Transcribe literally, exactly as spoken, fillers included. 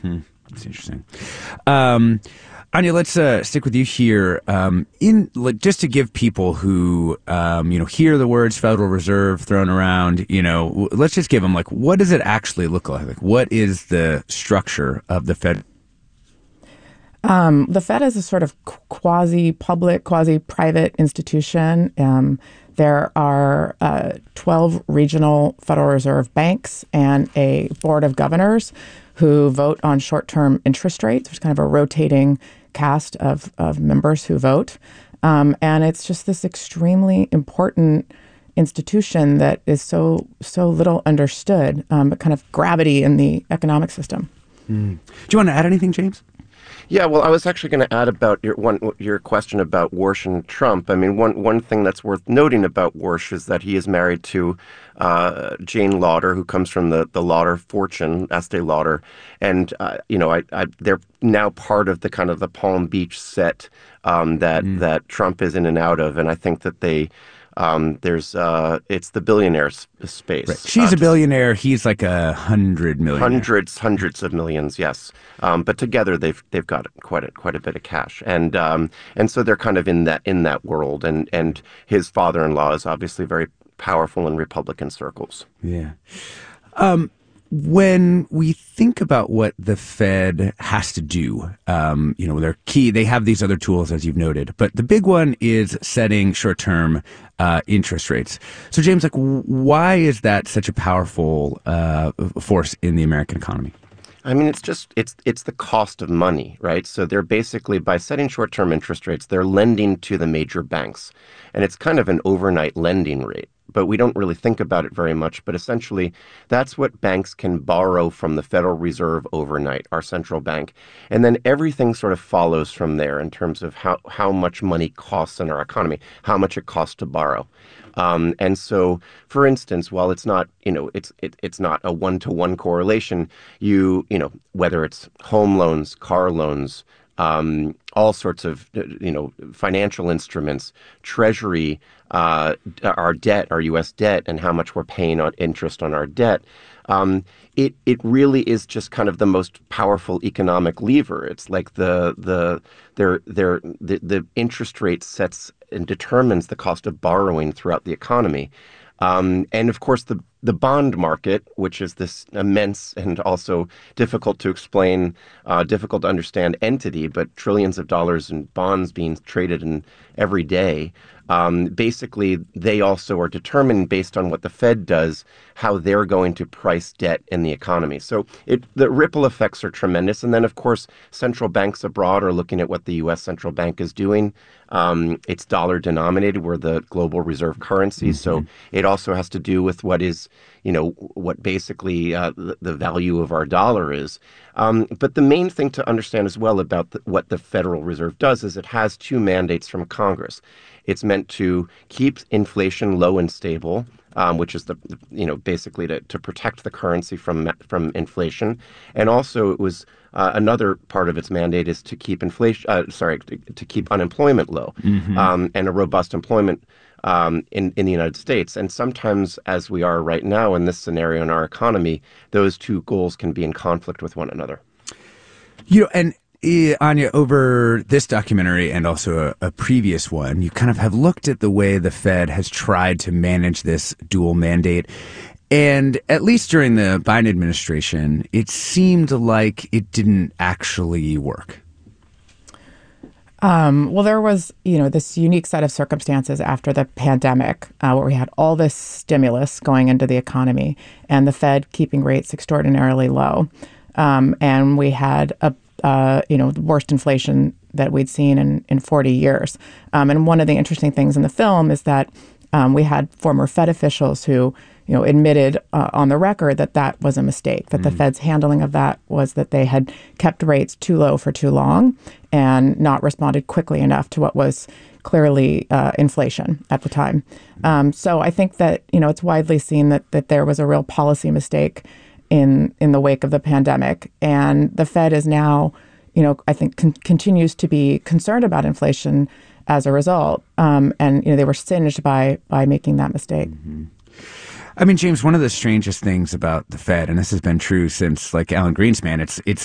Hmm. That's interesting. Um, Anya, let's uh, stick with you here. Um, in like, just to give people who um, you know hear the words Federal Reserve thrown around, you know, w- let's just give them like, what does it actually look like? Like, what is the structure of the Fed? Um, the Fed is a sort of quasi-public, quasi-private institution. Um, there are uh, twelve regional Federal Reserve banks and a board of governors who vote on short-term interest rates. There's kind of a rotating cast of, of members who vote. Um, and it's just this extremely important institution that is so so little understood, um, but kind of gravity in the economic system. Mm. Do you want to add anything, James? Yeah, well, I was actually going to add about your one your question about Warsh and Trump. I mean, one one thing that's worth noting about Warsh is that he is married to uh, Jane Lauder, who comes from the the Lauder fortune, Estee Lauder, and uh, you know, I, I they're now part of the kind of the Palm Beach set um, that mm. that Trump is in and out of, and I think that they. Um, there's uh, it's the billionaire s- space. Right. She's uh, a billionaire. He's like a hundred million. Hundreds, hundreds of millions. Yes, um, but together they've they've got quite a quite a bit of cash, and um, and so they're kind of in that in that world. And and his father-in-law is obviously very powerful in Republican circles. Yeah. Um, When we think about what the Fed has to do, um, you know, they're key. They have these other tools, as you've noted, but the big one is setting short-term uh, interest rates. So, James, like, why is that such a powerful uh, force in the American economy? I mean, it's just it's it's the cost of money, right? So they're basically, by setting short-term interest rates, they're lending to the major banks, and it's kind of an overnight lending rate. But we don't really think about it very much. But essentially, that's what banks can borrow from the Federal Reserve overnight, our central bank. And then everything sort of follows from there in terms of how, how much money costs in our economy, how much it costs to borrow. Um, and so, for instance, while it's not, you know, it's it, it's not a one-to-one correlation, you, you know, whether it's home loans, car loans, Um, all sorts of, you know, financial instruments, treasury, uh, our debt, our U S debt, and how much we're paying on interest on our debt. Um, it it really is just kind of the most powerful economic lever. It's like the the their their the, the interest rate sets and determines the cost of borrowing throughout the economy. Um, and of course, the the bond market, which is this immense and also difficult to explain, uh, difficult to understand entity, but trillions of dollars in bonds being traded in every day. Um, basically, they also are determined based on what the Fed does, how they're going to price debt in the economy. So it, the ripple effects are tremendous. And then, of course, central banks abroad are looking at what the U S central bank is doing. Um, it's dollar denominated. We're the global reserve currency. Mm-hmm. So it also has to do with what is, you know, what basically uh, the, the value of our dollar is. Um, but the main thing to understand as well about the, what the Federal Reserve does is it has two mandates from Congress. It's meant to keep inflation low and stable, um, which is the, you know, basically to, to protect the currency from from inflation. And also it was uh, another part of its mandate is to keep inflation, uh, sorry, to, to keep unemployment low, mm-hmm. um, and a robust employment um, in, in the United States. And sometimes, as we are right now in this scenario in our economy, those two goals can be in conflict with one another. You know, and Uh, Anya, over this documentary and also a, a previous one, you kind of have looked at the way the Fed has tried to manage this dual mandate. And at least during the Biden administration, it seemed like it didn't actually work. Um, well, there was, you know, this unique set of circumstances after the pandemic uh, where we had all this stimulus going into the economy and the Fed keeping rates extraordinarily low. Um, and we had a Uh, you know, the worst inflation that we'd seen in, in forty years. Um, and one of the interesting things in the film is that um, we had former Fed officials who, you know, admitted uh, on the record that that was a mistake, that mm. the Fed's handling of that was that they had kept rates too low for too long and not responded quickly enough to what was clearly uh, inflation at the time. Um, so I think that, you know, it's widely seen that that there was a real policy mistake in in the wake of the pandemic. And the Fed is now, you know, I think con- continues to be concerned about inflation as a result. Um, and, you know, they were singed by by making that mistake. Mm-hmm. I mean, James, one of the strangest things about the Fed, and this has been true since like Alan Greenspan, it's it's